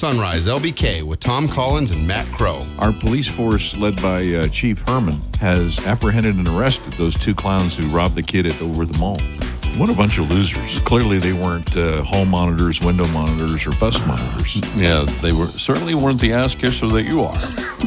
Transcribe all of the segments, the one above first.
Sunrise LBK with Tom Collins and Matt Crow. Our police force, led by Chief Herman, has apprehended and arrested those two clowns who robbed the kid over the mall. What a bunch of losers. Clearly they weren't hall monitors, window monitors, or bus monitors. Yeah, they certainly weren't the ass kisser that you are.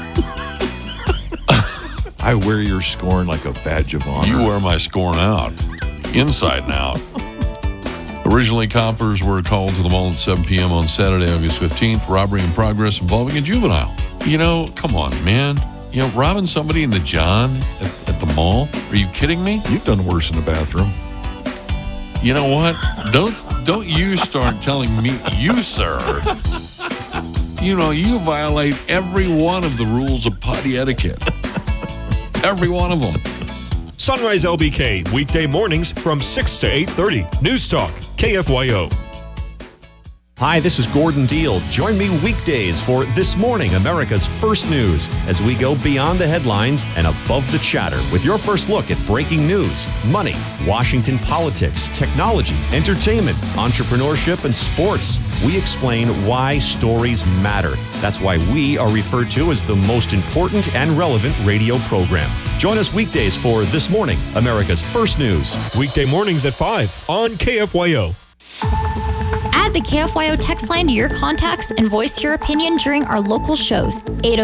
I wear your scorn like a badge of honor. You wear my scorn out, inside and out. Originally, coppers were called to the mall at 7 p.m. on Saturday, August 15th. Robbery in progress involving a juvenile. You know, come on, man. You know, robbing somebody in the John at the mall? Are you kidding me? You've done worse in the bathroom. You know what? Don't you start telling me, you, sir. You know, you violate every one of the rules of potty etiquette. Every one of them. Sunrise LBK, weekday mornings from 6 to 8:30. News Talk, KFYO. Hi, this is Gordon Deal. Join me weekdays for This Morning, America's First News, as we go beyond the headlines and above the chatter with your first look at breaking news, money, Washington politics, technology, entertainment, entrepreneurship, and sports. We explain why stories matter. That's why we are referred to as the most important and relevant radio program. Join us weekdays for This Morning, America's First News. Weekday mornings at 5 on KFYO. Add the KFYO text line to your contacts and voice your opinion during our local shows.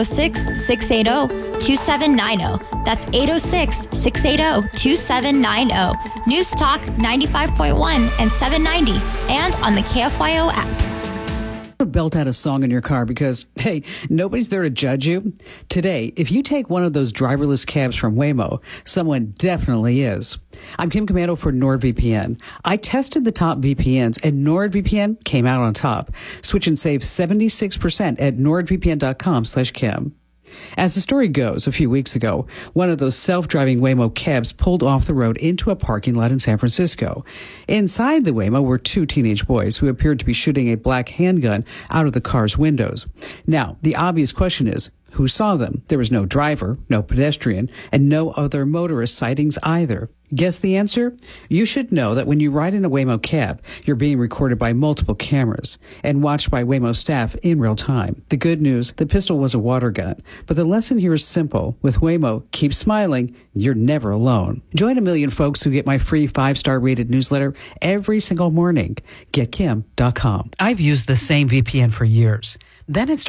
806-680-2790. That's 806-680-2790. News Talk 95.1 and 790. And on the KFYO app. Belt out a song in your car because, hey, nobody's there to judge you. Today, if you take one of those driverless cabs from Waymo, someone definitely is. I'm Kim Commando for NordVPN. I tested the top VPNs and NordVPN came out on top. Switch and save 76% at nordvpn.com/Kim. As the story goes, a few weeks ago, one of those self-driving Waymo cabs pulled off the road into a parking lot in San Francisco. Inside the Waymo were two teenage boys who appeared to be shooting a black handgun out of the car's windows. Now, the obvious question is, who saw them? There was no driver, no pedestrian, and no other motorist sightings either. Guess the answer? You should know that when you ride in a Waymo cab, you're being recorded by multiple cameras and watched by Waymo staff in real time. The good news, the pistol was a water gun. But the lesson here is simple. With Waymo, keep smiling. You're never alone. Join a million folks who get my free 5-star rated newsletter every single morning. GetKim.com. I've used the same VPN for years. Then it started